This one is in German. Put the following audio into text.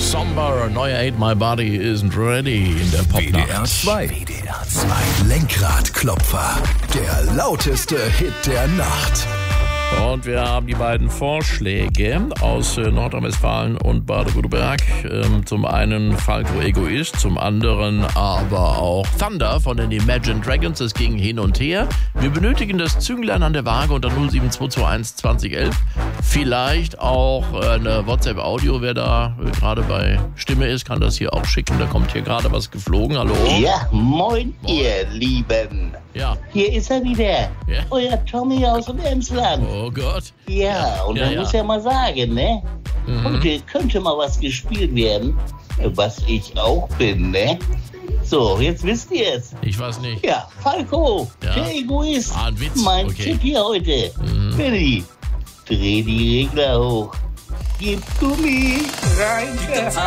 Somber, neuer Ain't My Body Isn't Ready in der Popnacht. WDR 2. WDR 2. Lenkradklopfer. Der lauteste Hit der Nacht. Und wir haben die beiden Vorschläge aus Nordrhein-Westfalen und Baden-Württemberg. Zum einen Falco Egoist, zum anderen aber auch Thunder von den Imagine Dragons. Es ging hin und her. Wir benötigen das Zünglein an der Waage unter 07221 2011. Vielleicht auch eine WhatsApp-Audio. Wer da gerade bei Stimme ist, kann das hier auch schicken. Da kommt hier gerade was geflogen. Hallo? Ja, moin, ihr Lieben. Ja. Hier ist er wieder. Ja. Euer Tommy aus dem Emsland. Oh Gott. Ja, und man muss ja mal sagen, ne? Heute könnte mal was gespielt werden, was ich auch bin, ne? So, jetzt wisst ihr es. Ich weiß nicht. Ja, Falco, der Egoist. Ein Witz. Mein Okay. Tipp hier heute. Billy, dreh die Regler hoch. Gib Gummi rein.